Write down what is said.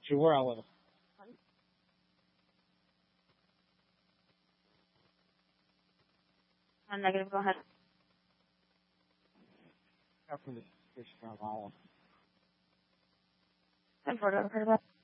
To where I live. Negative, go ahead. After this, Island. 10-4, heard about